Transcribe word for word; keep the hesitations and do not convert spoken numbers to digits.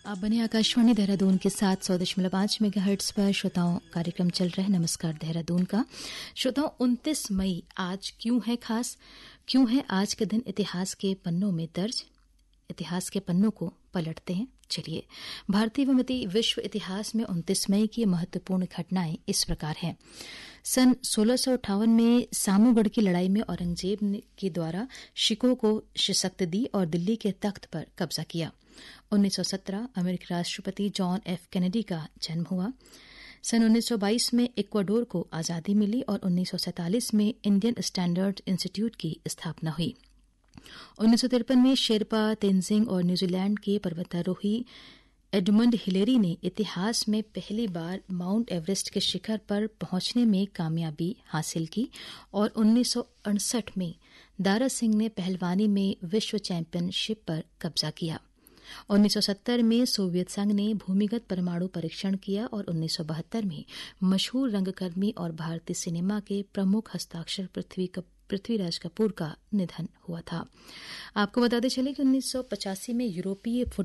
आप बने आकाशवाणी देहरादून के साथ सौ दशमलव पांच मेगाहर्ट्ज पर श्रोताओं कार्यक्रम चल रहा है नमस्कार देहरादून का। श्रोताओं, उनतीस मई आज क्यों है खास? क्यों है आज के दिन इतिहास के पन्नों में दर्ज? इतिहास के पन्नों को पलटते हैं। चलिए, भारतीय एवं विश्व इतिहास में उनतीस मई की महत्वपूर्ण घटनाएं इस प्रकार हैं। सन सोलह सौ अट्ठावन में सामूगढ़ की लड़ाई में औरंगजेब के द्वारा सिखों को शिकस्त दी और दिल्ली के तख्त पर कब्जा किया। उन्नीस सौ सत्रह अमेरिकी राष्ट्रपति जॉन एफ कैनेडी का जन्म हुआ। सन उन्नीस सौ बाईस में इक्वाडोर को आजादी मिली और उन्नीस सौ सैंतालीस में इंडियन स्टैंडर्ड इंस्टीट्यूट की स्थापना हुई। उन्नीस सौ तिरपन में शेरपा तेंजिंग और न्यूजीलैंड के पर्वतारोही एडमंड हिलेरी ने इतिहास में पहली बार माउंट एवरेस्ट के शिखर पर पहुंचने में कामयाबी हासिल की और उन्नीस सौ अड़सठ में दारा सिंह ने पहलवानी में विश्व चैंपियनशिप पर कब्जा किया। उन्नीस सौ सत्तर में सोवियत संघ ने भूमिगत परमाणु परीक्षण किया और उन्नीस सौ बहत्तर में मशहूर रंगकर्मी और भारतीय सिनेमा के प्रमुख हस्ताक्षर पृथ्वी पृथ्वीराज कपूर का निधन हुआ था। आपको बताते चले कि उन्नीस सौ पचासी में यूरोपीय